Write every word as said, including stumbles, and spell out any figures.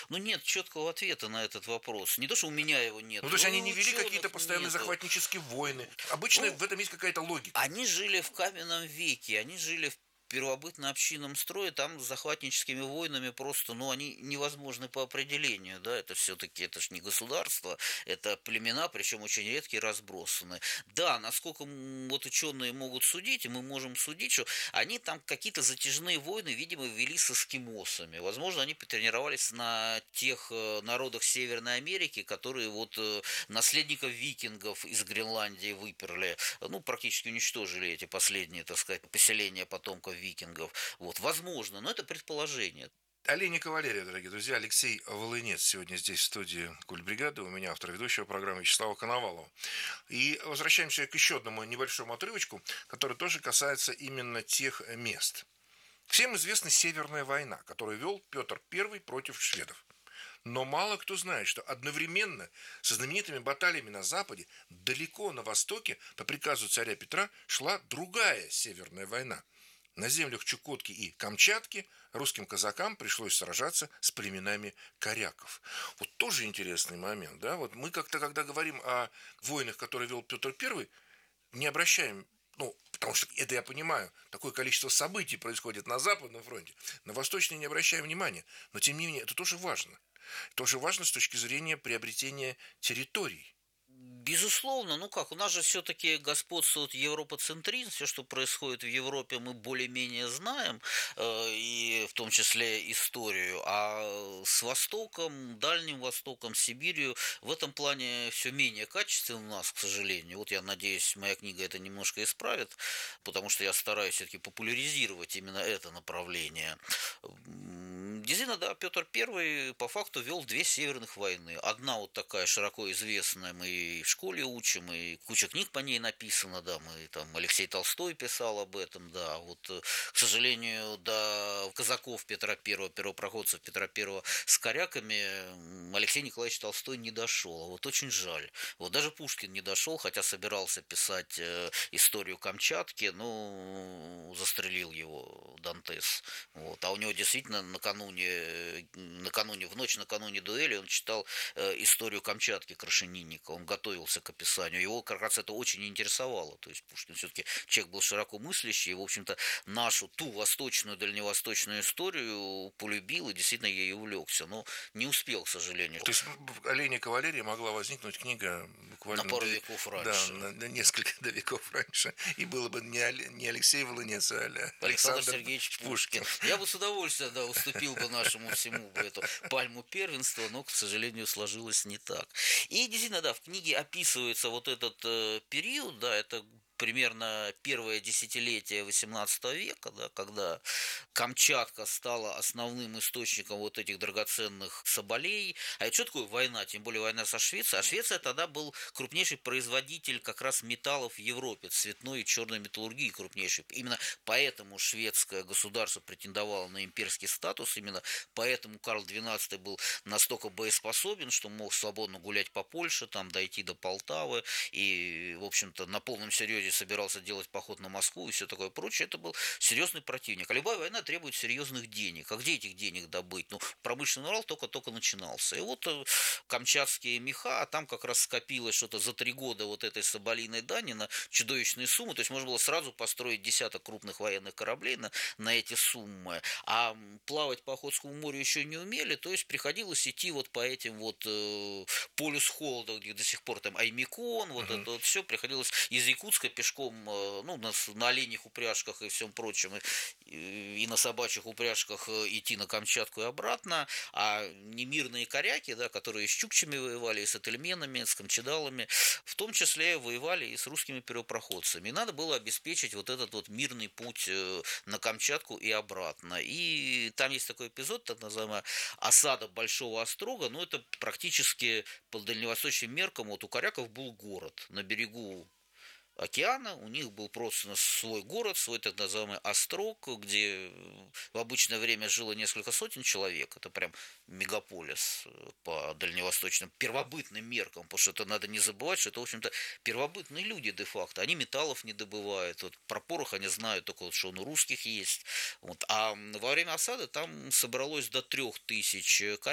Ну, нет четкого ответа на этот вопрос. Не то, что у меня его нет. Ну, то есть но они и у не вели какие-то ученых постоянные нету. захватнические войны. Обычно Ну, в этом есть какая-то логика. они жили в каменном веке, они жили в первобытно-общинном строе, там с захватническими войнами просто, ну, они невозможны по определению, да, это все-таки, это ж не государство, это племена, причем очень редкие, разбросаны. Да, насколько вот ученые могут судить, и мы можем судить, что они там какие-то затяжные войны, видимо, вели с эскимосами. Возможно, они потренировались на тех народах Северной Америки, которые вот наследников викингов из Гренландии выперли, ну, практически уничтожили эти последние, так сказать, поселения потомков викингов. Вот, возможно, но это предположение. Олень и кавалерия, дорогие друзья. Алексей Волынец сегодня здесь, в студии «Культбригады». У меня автор ведущего программы Вячеслава Коновалова. И возвращаемся к еще одному небольшому отрывочку, который тоже касается именно тех мест. Всем известна Северная война, которую вел Петр Первый против шведов. Но мало кто знает, что одновременно со знаменитыми баталиями на Западе, далеко на Востоке, по приказу царя Петра, шла другая Северная война. На землях Чукотки и Камчатки русским казакам пришлось сражаться с племенами коряков. Вот тоже интересный момент, да? Вот мы как-то, когда говорим о войнах, которые вел Петр Первый, не обращаем, ну, потому что это я понимаю, такое количество событий происходит на Западном фронте, на Восточном не обращаем внимания, но тем не менее это тоже важно. Тоже важно с точки зрения приобретения территорий. Безусловно, ну как, у нас же все-таки господствует европоцентризм, все, что происходит в Европе, мы более-менее знаем, э, и в том числе историю, а с Востоком, Дальним Востоком, Сибирью в этом плане все менее качественно у нас, к сожалению. Вот я надеюсь, моя книга это немножко исправит, потому что я стараюсь все-таки популяризировать именно это направление. Действительно, да, Петр Первый по факту вел две северных войны. Одна вот такая широко известная, мы и в школе учим, и куча книг по ней написано, да, мы там Алексей Толстой писал об этом, да, вот, к сожалению, до казаков Петра Первого, первопроходцев Петра Первого с коряками Алексей Николаевич Толстой не дошел, вот очень жаль. Вот даже Пушкин не дошел, хотя собирался писать историю Камчатки, но застрелил его Дантес, вот, а у него действительно накануне накануне, в ночь накануне дуэли он читал э, историю Камчатки Крашенинника, он готовился к описанию, его как раз это очень интересовало, то есть Пушкин все-таки человек был широко мыслящий, и, в общем-то, нашу, ту восточную, дальневосточную историю полюбил и действительно ей увлекся, но не успел, к сожалению. То есть в «Олень и кавалерии» могла возникнуть книга буквально... На пару веков раньше. Да, на, на несколько до веков раньше, и было бы не, не Алексей Волынец, а Александр, Александр Сергеевич Пушкин. Пушкин. Я бы с удовольствием, да, уступил бы нашему всему бы эту пальму первенства, но, к сожалению, сложилось не так. И действительно, да, в книге описывается вот этот э, период, да, это примерно первое десятилетие восемнадцатого века, да, когда Камчатка стала основным источником вот этих драгоценных соболей. А это что такое война? Тем более война со Швецией. А Швеция тогда был крупнейший производитель как раз металлов в Европе, цветной и черной металлургии крупнейший. Именно поэтому шведское государство претендовало на имперский статус, именно поэтому Карл двенадцатый был настолько боеспособен, что мог свободно гулять по Польше, там дойти до Полтавы и, в общем-то, на полном серьезе собирался делать поход на Москву и все такое прочее. Это был серьезный противник. А любая война требует серьезных денег. А где этих денег добыть? Ну, промышленный Урал только-только начинался. И вот э, камчатские меха, а там как раз скопилось что-то за три года вот этой соболиной дани на чудовищные суммы. То есть можно было сразу построить десяток крупных военных кораблей на, на эти суммы. А плавать по Охотскому морю еще не умели, то есть приходилось идти вот по этим вот э, полюс холода, где до сих пор там Аймекон, вот uh-huh. это вот все приходилось из Якутска пешком, ну, на, на оленях упряжках и всем прочем, и, и на собачьих упряжках идти на Камчатку и обратно, а немирные коряки, да, которые с чукчами воевали, и с ательменами, с камчедалами, в том числе воевали и с русскими первопроходцами. И надо было обеспечить вот этот вот мирный путь на Камчатку и обратно. И там есть такой эпизод, так называемая осада Большого Острога, но это практически по дальневосточным меркам, вот у коряков был город на берегу океана, у них был просто свой город, свой так называемый острог, где в обычное время жило несколько сотен человек. Это прям мегаполис по дальневосточным первобытным меркам, потому что это надо не забывать, что это, в общем-то, первобытные люди де-факто. Они металлов не добывают. Вот про порох они знают только, вот, что он у русских есть. Вот. А во время осады там собралось до трех тысяч коряков.